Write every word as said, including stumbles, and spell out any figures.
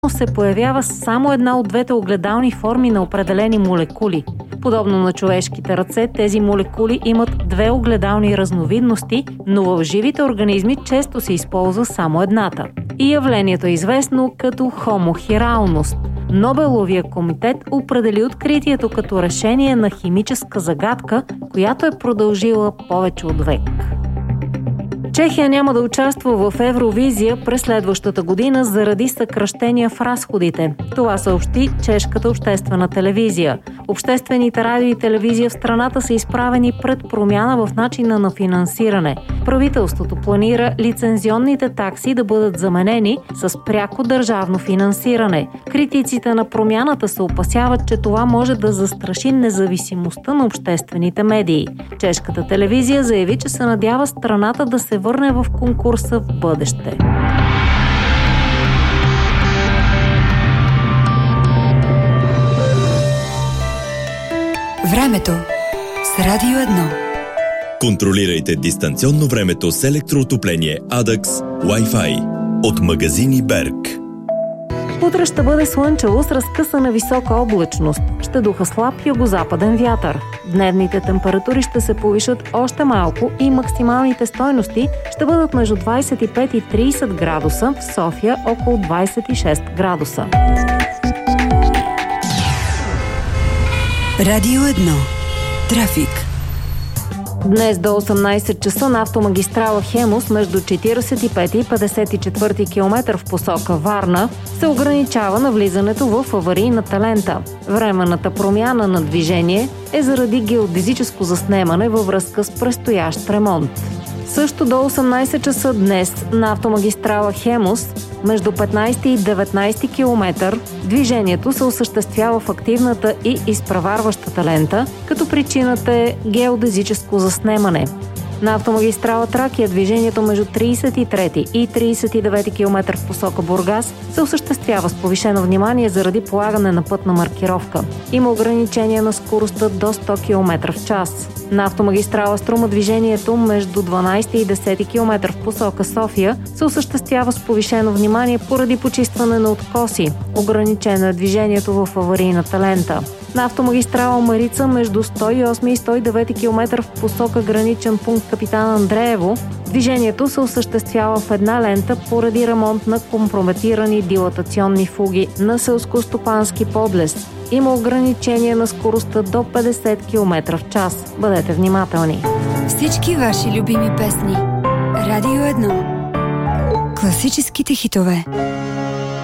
се появява само една от двете огледални форми на определени молекули. Подобно на човешките ръце, тези молекули имат две огледални разновидности, но в живите организми често се използва само едната. И явлението е известно като хомохиралност. Нобеловия комитет определи откритието като решение на химическа загадка, която е продължила повече от век. Чехия няма да участва в Евровизия през следващата година заради съкращения в разходите. Това съобщи чешката обществена телевизия. Обществените радио и телевизия в страната са изправени пред промяна в начина на финансиране. Правителството планира лицензионните такси да бъдат заменени с пряко държавно финансиране. Критиците на промяната се опасяват, че това може да застраши независимостта на обществените медии. Чешката телевизия заяви, че се надява страната да се върне в конкурса в бъдеще. Времето с Радио едно. Контролирайте дистанционно времето с електроотопление Adax Wi-Fi от магазини Берг. Утре ще бъде слънчево с разкъсана висока облачност. Ще духа слаб югозападен вятър. Дневните температури ще се повишат още малко и максималните стойности ще бъдат между двадесет и пет и тридесет градуса, в София около двадесет и шест градуса. Радио едно. Трафик. Днес до осемнадесет часа на автомагистрала Хемус между четиридесет и пети и петдесет и четвърти километър в посока Варна се ограничава навлизането в аварийната лента. Временната промяна на движение е заради геодезическо заснемане във връзка с предстоящ ремонт. Също до осемнадесет часа днес на автомагистрала Хемус между петнадесети и деветнадесети километър движението се осъществява в активната и изпреварващата лента, като причината е геодезическо заснемане. На автомагистрала Тракия движението между тридесет и трети и тридесет и девети километър в посока Бургас се осъществява с повишено внимание заради полагане на пътна маркировка. Има ограничение на скоростта до сто километра в час. На автомагистрала Струма движението между дванадесети и десети километър в посока София се осъществява с повишено внимание поради почистване на откоси. Ограничено е движението в аварийната лента. На автомагистрала Марица между сто и осми и сто и девети километър в посока граничен пункт Капитан Андреево движението се осъществява в една лента поради ремонт на компрометирани дилатационни фуги на селскостопански подлез. Има ограничение на скоростта до петдесет километра в час. Бъдете внимателни! Всички ваши любими песни. Радио едно. Класическите хитове.